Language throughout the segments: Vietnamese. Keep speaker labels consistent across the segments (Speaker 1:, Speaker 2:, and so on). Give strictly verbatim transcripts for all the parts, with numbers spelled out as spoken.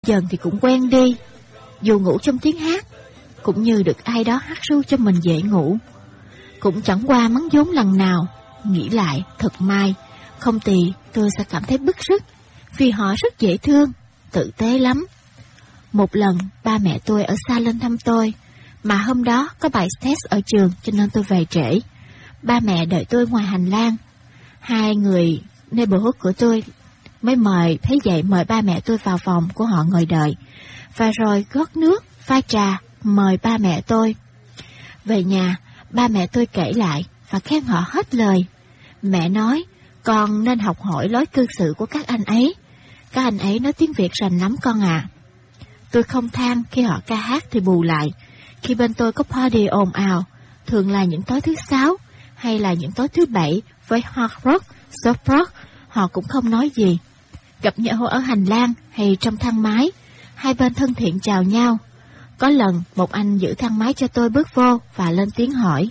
Speaker 1: Dần thì cũng quen đi. Dù ngủ trong tiếng hát, cũng như được ai đó hát ru cho mình dễ ngủ. Cũng chẳng qua mắng vốn lần nào. Nghĩ lại thật may, không thì tôi sẽ cảm thấy bức rứt, vì họ rất dễ thương, tử tế lắm. Một lần ba mẹ tôi ở xa lên thăm tôi, mà hôm đó có bài test ở trường cho nên tôi về trễ. Ba mẹ đợi tôi ngoài hành lang. Hai người neighborhood của tôi mới mời thấy vậy mời ba mẹ tôi vào phòng của họ ngồi đợi, và rồi gót nước, pha trà, mời ba mẹ tôi. Về nhà, ba mẹ tôi kể lại và khen họ hết lời. Mẹ nói, con nên học hỏi lối cư xử của các anh ấy. Các anh ấy nói tiếng Việt rành lắm con ạ. À. Tôi không than khi họ ca hát thì bù lại. Khi bên tôi có party ồn ào, thường là những tối thứ sáu hay là những tối thứ bảy với hard rock, soft rock, họ cũng không nói gì. Gặp nhau ở hành lang hay trong thang máy, hai bên thân thiện chào nhau. Có lần một anh giữ thang máy cho tôi bước vô và lên tiếng hỏi.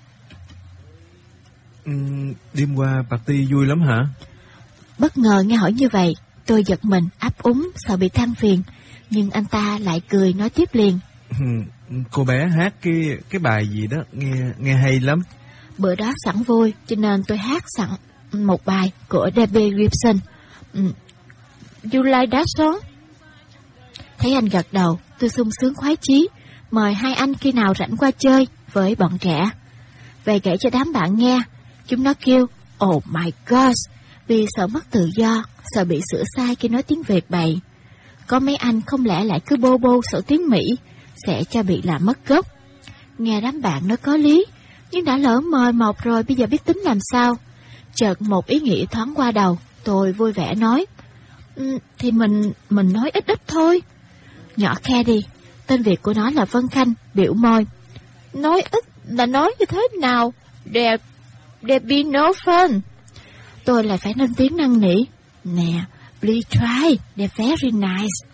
Speaker 2: Ừ, đêm qua party vui lắm hả?
Speaker 1: Bất ngờ nghe hỏi như vậy, tôi giật mình ấp úng sợ bị than phiền, nhưng anh ta lại cười nói tiếp liền.
Speaker 2: Cô bé hát cái cái bài gì đó nghe nghe hay lắm.
Speaker 1: Bữa đó sẵn vui cho nên tôi hát sẵn một bài của Debbie Gibson. um, You like that song? Thấy anh gật đầu, tôi sung sướng khoái chí, mời hai anh khi nào rảnh qua chơi với bọn trẻ. Về kể cho đám bạn nghe, chúng nó kêu oh my gosh, vì sợ mất tự do, sợ bị sửa sai khi nói tiếng Việt bậy. Có mấy anh không lẽ lại cứ bô bô sổ tiếng Mỹ, sẽ cho bị làm mất gốc. Nghe đám bạn nói có lý, nhưng đã lỡ mời một rồi, bây giờ biết tính làm sao. Chợt một ý nghĩ thoáng qua đầu, tôi vui vẻ nói, um, thì mình mình nói ít ít thôi. Nhỏ Caddy, tên Việt của nó là Vân Khanh, biểu môi. Nói ít là nói như thế nào? There, there be no fun. Tôi lại phải lên tiếng năn nỉ. Nè, please try, they're very nice.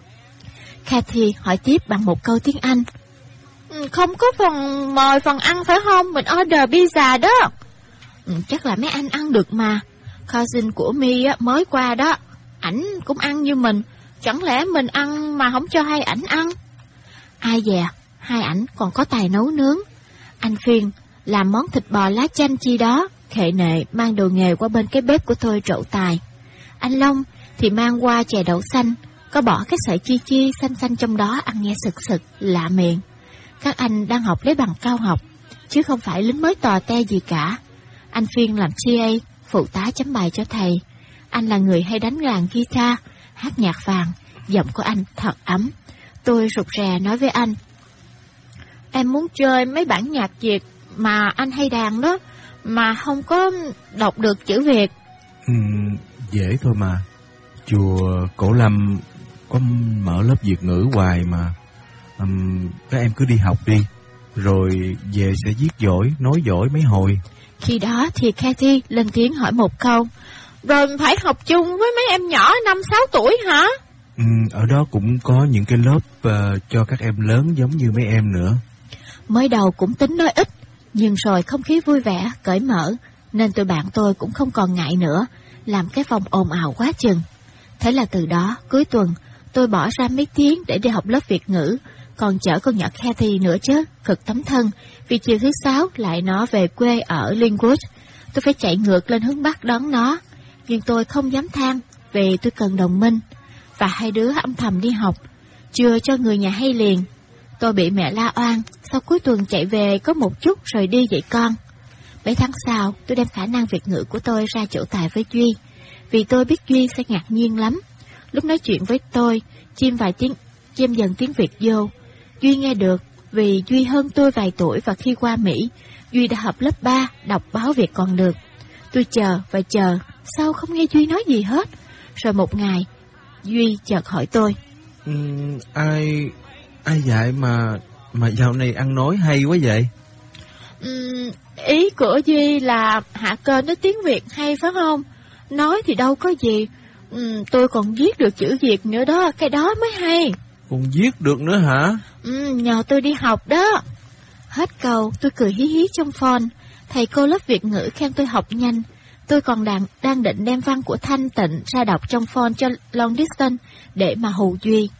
Speaker 1: Kathy hỏi tiếp bằng một câu tiếng Anh. Không có phần mời phần ăn phải không? Mình order pizza đó. Ừ, chắc là mấy anh ăn được mà. Cousin của Mi á, mới qua đó. Ảnh cũng ăn như mình. Chẳng lẽ mình ăn mà không cho hai ảnh ăn? Ai dè, hai ảnh còn có tài nấu nướng. Anh Phiên làm món thịt bò lá chanh chi đó, khệ nệ mang đồ nghề qua bên cái bếp của tôi trổ tài. Anh Long thì mang qua chè đậu xanh, có bỏ cái sợi chi chi xanh xanh trong đó, ăn nghe sực sực, lạ miệng. Các anh đang học lấy bằng cao học, chứ không phải lính mới tò te gì cả. Anh Phiên làm xê a, phụ tá chấm bài cho thầy. Anh là người hay đánh đàn guitar, hát nhạc vàng, giọng của anh thật ấm. Tôi rụt rè nói với anh, em muốn chơi mấy bản nhạc Việt mà anh hay đàn đó, mà không có đọc được chữ Việt.
Speaker 2: Ừ, dễ thôi mà. Chùa Cổ Lâm có mở lớp Việt ngữ hoài mà. Um, các em cứ đi học đi, rồi về sẽ viết giỏi, nói giỏi mấy hồi.
Speaker 1: Khi đó thì Kathy lên tiếng hỏi một câu, rồi phải học chung với mấy em nhỏ năm sáu tuổi hả?
Speaker 2: Ừ, ở đó cũng có những cái lớp uh, cho các em lớn giống như mấy em nữa.
Speaker 1: Mới đầu cũng tính nói ít, nhưng rồi không khí vui vẻ, cởi mở, nên tụi bạn tôi cũng không còn ngại nữa, làm cái phòng ồn ào quá chừng. Thế là từ đó, cuối tuần, tôi bỏ ra mấy tiếng để đi học lớp Việt ngữ, còn chở con nhỏ Kathy nữa chứ, cực tấm thân, vì chiều thứ sáu lại nó về quê ở Linwood. Tôi phải chạy ngược lên hướng Bắc đón nó, nhưng tôi không dám than, vì tôi cần đồng minh, và hai đứa âm thầm đi học, chưa cho người nhà hay liền. Tôi bị mẹ la oan, sau cuối tuần chạy về có một chút rồi đi vậy con. Mấy tháng sau, tôi đem khả năng Việt ngữ của tôi ra chỗ tài với Duy, vì tôi biết Duy sẽ ngạc nhiên lắm. Lúc nói chuyện với tôi, chim vài tiếng, chim dần tiếng Việt vô. Duy nghe được, vì Duy hơn tôi vài tuổi, và khi qua Mỹ, Duy đã học lớp ba, đọc báo Việt còn được. Tôi chờ và chờ, sao không nghe Duy nói gì hết. Rồi một ngày, Duy chợt hỏi tôi.
Speaker 2: Ừ, ai ai dạy mà mà dạo này ăn nói hay quá vậy?
Speaker 1: Ừ, ý của Duy là Hạ Cơ nói tiếng Việt hay phải không? Nói thì đâu có gì. Ừ, tôi còn viết được chữ Việt nữa đó, cái đó mới hay.
Speaker 2: Còn viết được nữa hả?
Speaker 1: Ừ, nhờ tôi đi học đó. Hết câu, tôi cười hí hí trong phone. Thầy cô lớp Việt ngữ khen tôi học nhanh. Tôi còn đang, đang định đem văn của Thanh Tịnh ra đọc trong phone cho Long Distance để mà hù Duy.